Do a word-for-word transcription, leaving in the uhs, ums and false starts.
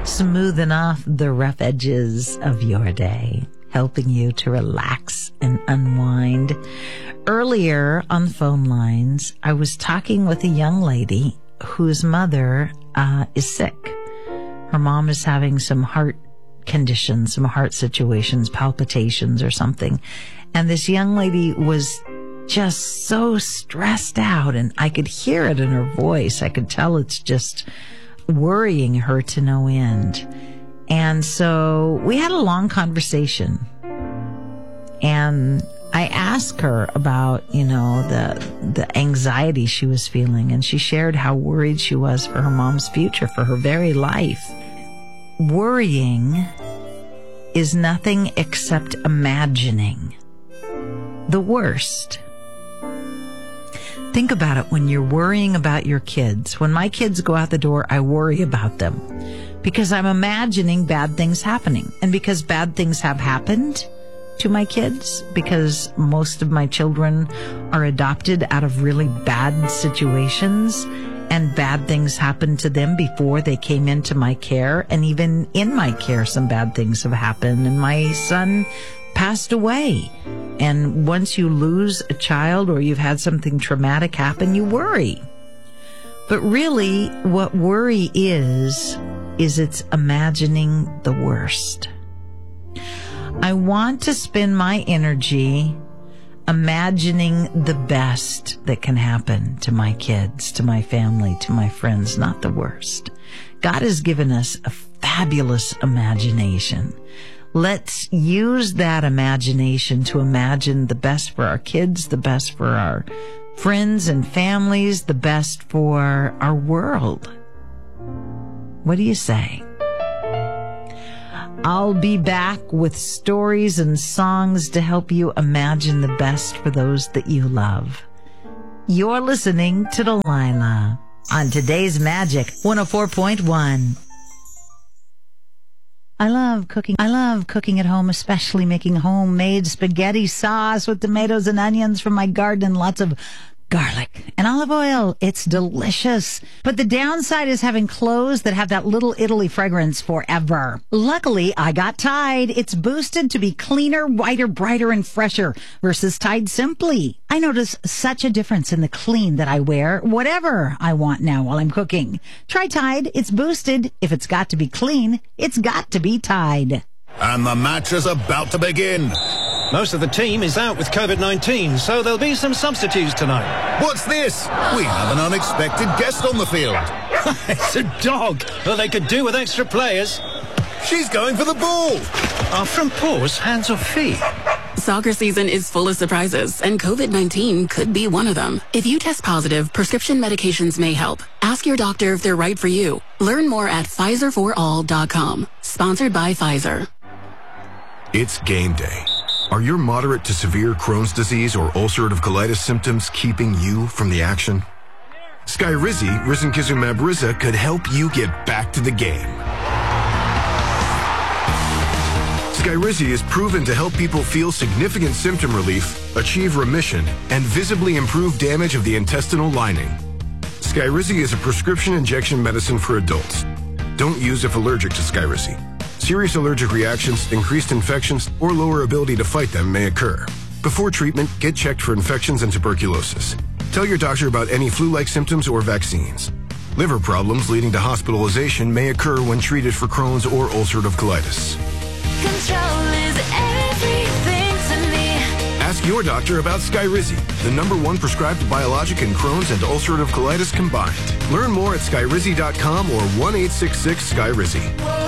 smoothing off the rough edges of your day, helping you to relax and unwind. Earlier on the phone lines, I was talking with a young lady whose mother uh, is sick. Her mom is having some heart conditions, some heart situations, palpitations or something. And this young lady was just so stressed out, and I could hear it in her voice. I could tell it's just worrying her to no end. And so we had a long conversation, and I asked her about, you know, the the anxiety she was feeling, and she shared how worried she was for her mom's future, for her very life. Worrying is nothing except imagining the worst. Think about it when you're worrying about your kids. When my kids go out the door, I worry about them because I'm imagining bad things happening. And because bad things have happened to my kids, because most of my children are adopted out of really bad situations, and bad things happened to them before they came into my care. And even in my care, some bad things have happened. And my son passed away. And once you lose a child or you've had something traumatic happen, you worry. But really, what worry is, is it's imagining the worst. I want to spend my energy imagining the best that can happen to my kids, to my family, to my friends, not the worst. God has given us a fabulous imagination. Let's use that imagination to imagine the best for our kids, the best for our friends and families, the best for our world. What do you say? I'll be back with stories and songs to help you imagine the best for those that you love. You're listening to Delilah on Today's Magic one oh four point one. I love cooking. I love cooking at home, especially making homemade spaghetti sauce with tomatoes and onions from my garden and lots of garlic and olive oil. It's delicious. But the downside is having clothes that have that little Italy fragrance forever. Luckily, I got Tide. It's boosted to be cleaner, whiter, brighter, and fresher versus Tide Simply. I notice such a difference in the clean that I wear, whatever I want now while I'm cooking. Try Tide. It's boosted. If it's got to be clean, it's got to be Tide. And the match is about to begin. Most of the team is out with COVID nineteen, so there'll be some substitutes tonight. What's this? We have an unexpected guest on the field. It's a dog. Well, they could do with extra players. She's going for the ball. Are front paws hands or feet? Soccer season is full of surprises, and COVID nineteen could be one of them. If you test positive, prescription medications may help. Ask your doctor if they're right for you. Learn more at Pfizer for all dot com. Sponsored by Pfizer. It's game day. Are your moderate to severe Crohn's disease or ulcerative colitis symptoms keeping you from the action? Skyrizi, risankizumab Riza, could help you get back to the game. Skyrizi is proven to help people feel significant symptom relief, achieve remission, and visibly improve damage of the intestinal lining. Skyrizi is a prescription injection medicine for adults. Don't use if allergic to Skyrizi. Serious allergic reactions, increased infections, or lower ability to fight them may occur. Before treatment, get checked for infections and tuberculosis. Tell your doctor about any flu-like symptoms or vaccines. Liver problems leading to hospitalization may occur when treated for Crohn's or ulcerative colitis. Control is everything to me. Ask your doctor about Skyrizi, the number one prescribed biologic in Crohn's and ulcerative colitis combined. Learn more at skyrizi dot com or one eight six six Skyrizi.